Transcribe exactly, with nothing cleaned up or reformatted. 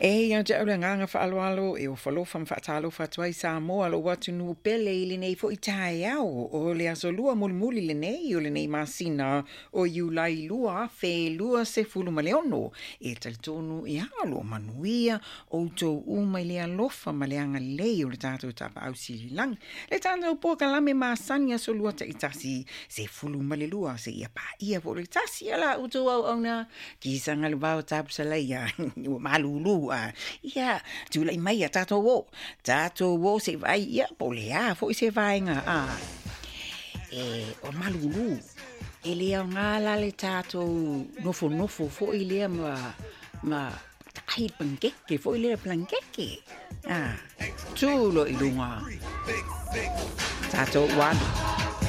E ia te aura nganga whaaloalo e o whalofa mwhaatalo whatuai sa moa lo watu nu pele i le nei fo i tae au o le aso lua muli muli le nei o le nei masina o iulai lua fe lua se fulu maleono e tali tonu i halo manuia o tau uma i le alofa ma le anga lei o le tātou tapa au sili lang le tātou po kalame masani aso lua ta itasi se fulu male lua se ia pa ia po le tasi ala o tau au au na ki sanga le vau tapu sa leia malulu ia tu lai mai tato wo tato wo se vai ia polea foi se vai nga a e o malulu ele ngala le tato nofo nofo fo ile ma ma ai pancake fo ile pancake ah chulo ilunga tato wan